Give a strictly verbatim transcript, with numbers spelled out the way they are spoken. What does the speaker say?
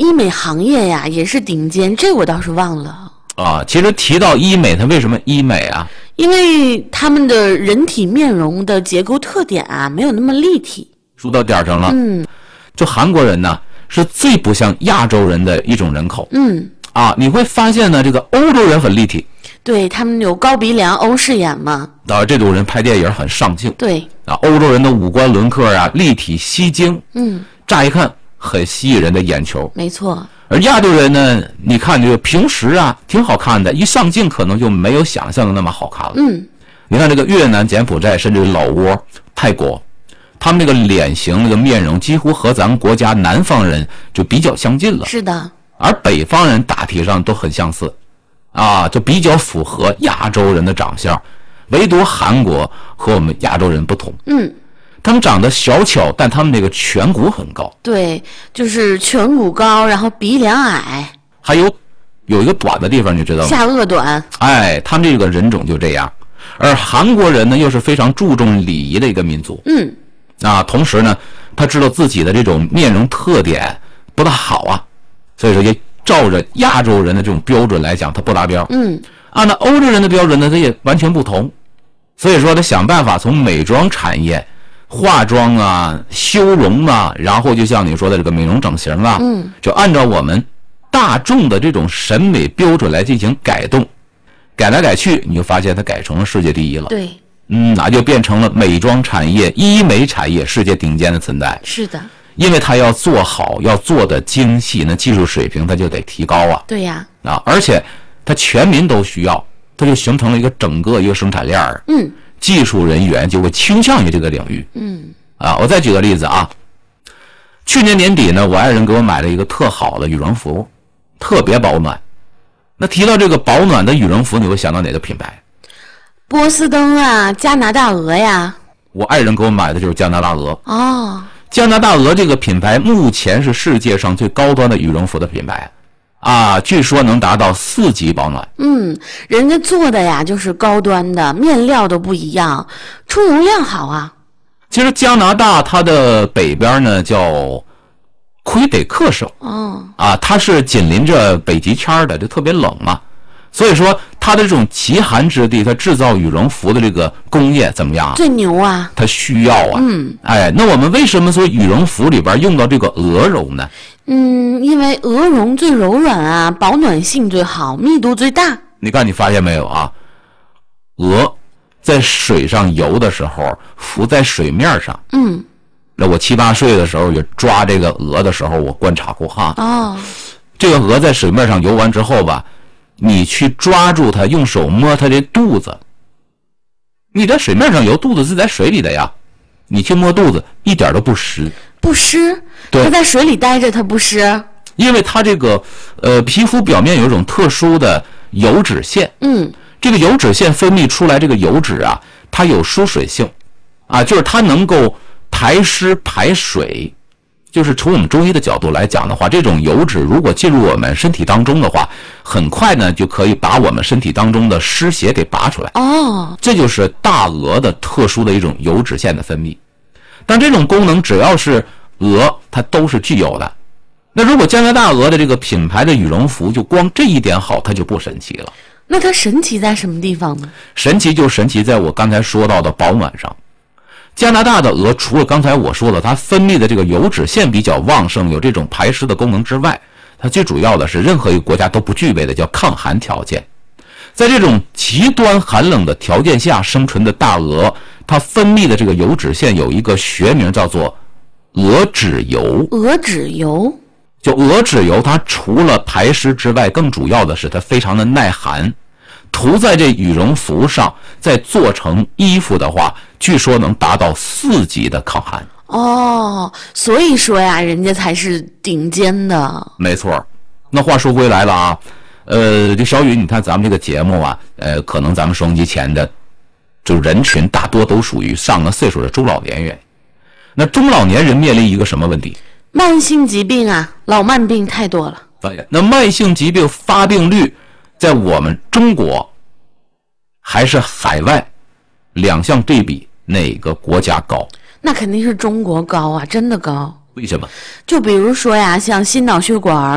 医美行业呀也是顶尖，这我倒是忘了啊。其实提到医美，它为什么医美啊？ 因为他们的人体面容的结构特点啊没有那么立体。 说到点上了， 嗯， 就韩国人呢是最不像亚洲人的一种人口， 嗯啊，你会发现呢，这个欧洲人很立体， 对，他们有高鼻梁、欧式眼嘛， 啊，这种人拍电影很上镜， 对， 啊，欧洲人的五官轮廓啊立体吸睛， 嗯， 乍一看很吸引人的眼球， 没错。 而亚洲人呢，你看就平时啊挺好看的，一上镜可能就没有想象的那么好看了。 嗯， 你看这个越南、柬埔寨，甚至老挝、泰国，他们这个脸型、这个面容几乎和咱们国家南方人就比较相近了。 是的。 而北方人大体上都很相似，啊，就比较符合亚洲人的长相，唯独韩国和我们亚洲人不同。 嗯。 他们长得小巧，但他们这个颧骨很高。 对，就是颧骨高，然后鼻梁矮， 还有有一个短的地方，你知道吗？ 下颚短。 哎，他们这个人种就这样。而韩国人呢，又是非常注重礼仪的一个民族。 嗯。 啊，同时呢，他知道自己的这种面容特点不大好啊，所以说也照着亚洲人的这种标准来讲，他不达标。 嗯。 按照欧洲人的标准呢，他也完全不同。所以说，他想办法从美妆产业。化妆啊，修容啊，然后就像你说的这个美容整形啊， 嗯， 就按照我们大众的这种审美标准来进行改动，改来改去，你就发现它改成了世界第一了。 对， 嗯，那就变成了美妆产业、医美产业世界顶尖的存在。 是的， 因为它要做好，要做的精细，那技术水平它就得提高啊。 对呀， 啊，而且它全民都需要，它就形成了一个整个一个生产链儿。 嗯。 技术人员就会倾向于这个领域。 嗯， 啊，我再举个例子啊，去年年底呢，我爱人给我买了一个特好的羽绒服，特别保暖。那提到这个保暖的羽绒服，你会想到哪个品牌？ 波司登啊，加拿大鹅呀。 我爱人给我买的就是加拿大鹅。 哦， 加拿大鹅这个品牌目前是世界上最高端的羽绒服的品牌。啊，据说能达到四级保暖。 嗯，人家做的呀就是高端的，面料都不一样，出油量好啊。 其实加拿大它的北边呢叫魁北克省， 哦， 啊，它是紧邻着北极圈的，就特别冷嘛，所以说它的这种极寒之地，它制造羽绒服的这个工业怎么样啊？ 最牛啊！ 它需要啊。 嗯， 哎，那我们为什么说羽绒服里边用到这个鹅绒呢？ 嗯，因为鹅绒最柔软啊，保暖性最好，密度最大。 你看，你发现没有啊？鹅在水上游的时候，浮在水面上。 嗯， 那我七八岁的时候，也抓这个鹅的时候，我观察过哈。 哦， 这个鹅在水面上游完之后吧，你去抓住它，用手摸它这肚子。你在水面上游，肚子是在水里的呀，你去摸肚子，一点都不湿。 不湿， 对， 它在水里待着，它不湿， 因为它这个呃皮肤表面有一种特殊的油脂腺， 嗯， 这个油脂腺分泌出来这个油脂啊，它有疏水性，啊，就是它能够排湿排水，就是从我们中医的角度来讲的话，这种油脂如果进入我们身体当中的话，很快呢就可以把我们身体当中的湿邪给拔出来。 哦， 这就是大鹅的特殊的一种油脂腺的分泌。但这种功能只要是鹅，它都是具有的。那如果加拿大鹅的这个品牌的羽绒服就光这一点好，它就不神奇了。 那它神奇在什么地方呢？ 神奇就神奇在我刚才说到的保暖上。加拿大的鹅除了刚才我说的它分泌的这个油脂腺比较旺盛，有这种排湿的功能之外，它最主要的是任何一个国家都不具备的叫抗寒条件。在这种极端寒冷的条件下生存的大鹅，它分泌的这个油脂腺有一个学名叫做鹅脂油。 鹅脂油， 就鹅脂油，它除了排湿之外，更主要的是它非常的耐寒。涂在这羽绒服上，再做成衣服的话，据说能达到四级的抗寒。 哦，所以说呀，人家才是顶尖的。 没错。那话说回来了啊，呃，这小雨，你看咱们这个节目啊，呃，可能咱们收音机前的就人群大多都属于上了岁数的中老年人。那中老年人面临一个什么问题？ 慢性疾病啊，老慢病太多了。 那慢性疾病发病率在我们中国还是海外两项对比，哪个国家高？ 那肯定是中国高啊，真的高。 为什么？ 就比如说呀，像心脑血管